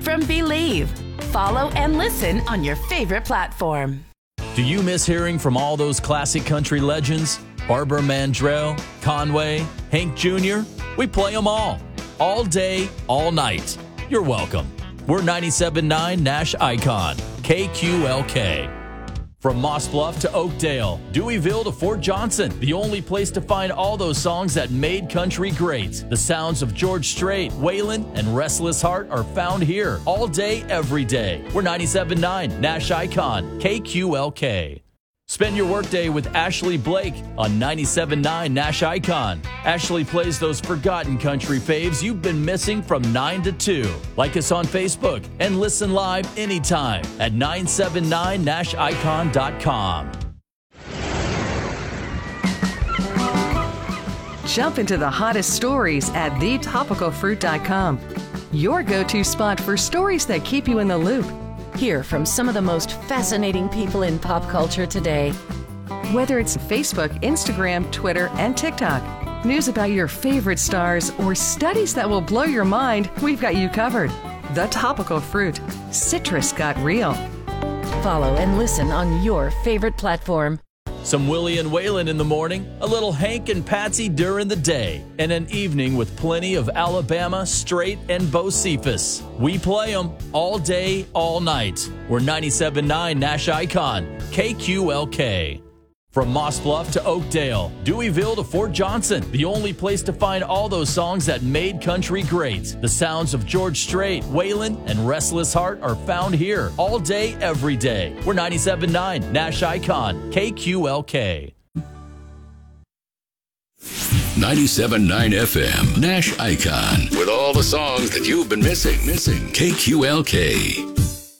from Believe. Follow and listen on your favorite platform. Do you miss hearing from all those classic country legends? Barbara Mandrell, Conway, Hank Jr.? We play them all day, all night. You're welcome. We're 97.9 Nash Icon, KQLK. From Moss Bluff to Oakdale, Deweyville to Fort Johnson, the only place to find all those songs that made country great. The sounds of George Strait, Waylon, and Restless Heart are found here all day, every day. We're 97.9 Nash Icon, KQLK. Spend your workday with Ashley Blake on 97.9 Nash Icon. Ashley plays those forgotten country faves you've been missing from 9 to 2. Like us on Facebook and listen live anytime at 979nashicon.com. Jump into the hottest stories at thetopicalfruit.com. Your go-to spot for stories that keep you in the loop. Hear from some of the most fascinating people in pop culture today. Whether it's Facebook, Instagram, Twitter, and TikTok, news about your favorite stars, or studies that will blow your mind, we've got you covered. The Topical Fruit. Citrus got real. Follow and listen on your favorite platform. Some Willie and Waylon in the morning, a little Hank and Patsy during the day, and an evening with plenty of Alabama, Strait, and Bocephus. We play them all day, all night. We're 97.9 Nash Icon, KQLK. From Moss Bluff to Oakdale, Deweyville to Fort Johnson, the only place to find all those songs that made country great. The sounds of George Strait, Waylon, and Restless Heart are found here all day, every day. We're 97.9 Nash Icon, KQLK. 97.9 FM, Nash Icon, with all the songs that you've been missing. KQLK.